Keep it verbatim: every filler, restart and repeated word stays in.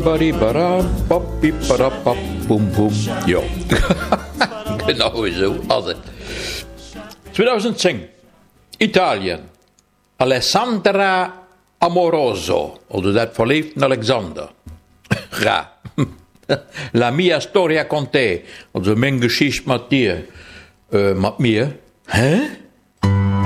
Boom, boom. Ja. Genau so. Also. tweeduizendzehn. Italien. Alessandra Amoroso. Also dat verliefd Alexander. Ja. La mia storia con te. Also mijn geschichte met dir. Uh, met mir. Hè?